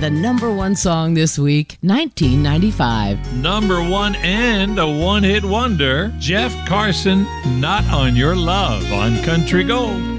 the number one song this week, 1995. Number one and a one-hit wonder, Jeff Carson, Not on Your Love on Country Gold.